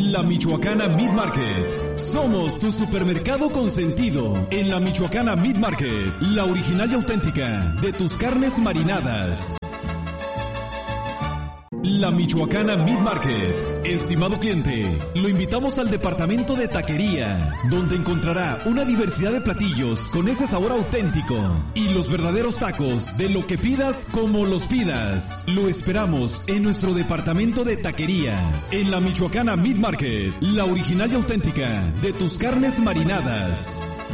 La Michoacana Meat Market. Somos tu supermercado consentido en la Michoacana Meat Market, la original y auténtica de tus carnes marinadas. La Michoacana Meat Market. Estimado cliente, lo invitamos al departamento de taquería, donde encontrará una diversidad de platillos con ese sabor auténtico y los verdaderos tacos de lo que pidas como los pidas. Lo esperamos en nuestro departamento de taquería, en la Michoacana Meat Market, la original y auténtica de tus carnes marinadas.